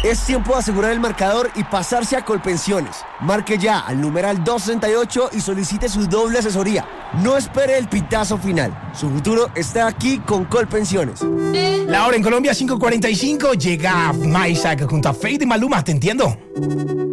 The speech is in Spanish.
Es tiempo de asegurar el marcador y pasarse a Colpensiones. Marque ya al numeral 268 y solicite su doble asesoría. No espere el pitazo final. Su futuro está aquí con Colpensiones. La hora en Colombia, 5:45. Llega Maisak junto a Feid y Maluma. Te entiendo.